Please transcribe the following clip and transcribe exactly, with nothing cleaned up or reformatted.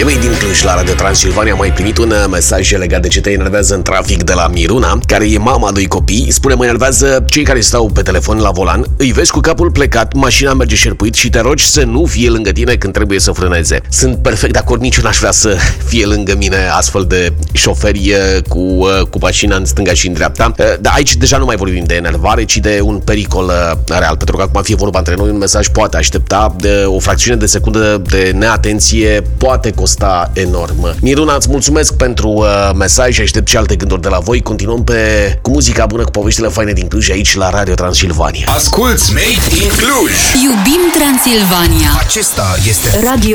Emei din Cluj la Radio Transilvania a mai primit un mesaj legat de ce te enervează în trafic de la Miruna, care e mama doi copii. Spune: mă enervează cei care stau pe telefon la volan, îi vezi cu capul plecat, mașina merge șerpuit și te rogi să nu fie lângă tine când trebuie să frâneze. Sunt perfect de acord, nici eu n-aș vrea să fie lângă mine astfel de șoferi cu, cu mașina în stânga și în dreapta. Dar aici deja nu mai vorbim de enervare, ci de un pericol real, pentru că acum fie vorba între noi, un mesaj poate aștepta, de o fracțiune de secundă de neatenție poate costa enorm. Miruna, îți mulțumesc pentru uh, mesaj, aștept și alte gânduri de la voi. Continuăm pe cu muzica bună, cu poveștile faine din Cluj aici la Radio Transilvania. Asculți Made in Cluj. Iubim Transilvania. Acesta este Radio